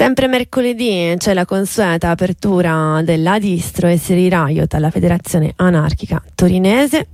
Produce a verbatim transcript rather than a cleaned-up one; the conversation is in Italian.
Sempre mercoledì c'è la consueta apertura della Distro e Serie Riot alla Federazione Anarchica Torinese.